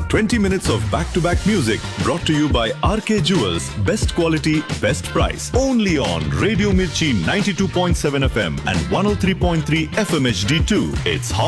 20 minutes of back-to-back music brought to you by RK Jewels. Best quality, best price. Only on Radio Mirchi 92.7 FM and 103.3 FM HD2. It's hot.